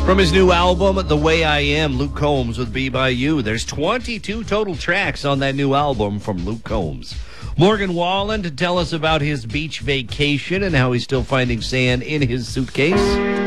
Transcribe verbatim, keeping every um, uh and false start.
From his new album, The Way I Am, Luke Combs with Be By You. There's twenty-two total tracks on that new album from Luke Combs. Morgan Wallen to tell us about his beach vacation and how he's still finding sand in his suitcase.